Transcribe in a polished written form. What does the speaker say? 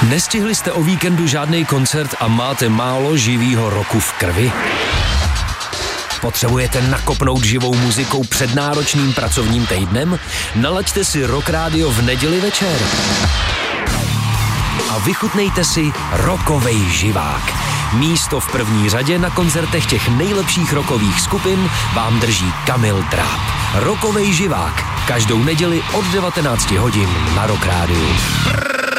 Nestihli jste o víkendu žádný koncert a máte málo živýho roku v krvi? Potřebujete nakopnout živou muzikou před náročným pracovním týdnem? Nalaďte si Rock Radio v neděli večer. A vychutnejte si rockovej živák. Místo v první řadě na koncertech těch nejlepších rockových skupin vám drží Kamil Dráp. Rockovej živák. Každou neděli od 19 hodin na Rock Radio.